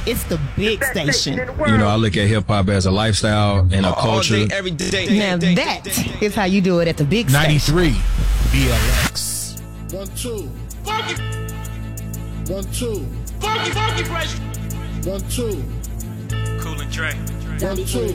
It's the big station. You know, I look at hip hop as a lifestyle and a culture. All day, every day. Now that is how you do it at the big station. 93 BLX. 1 2. Funky. 1 2. Funky fresh. 1 2. Cool and Dre. 1 2.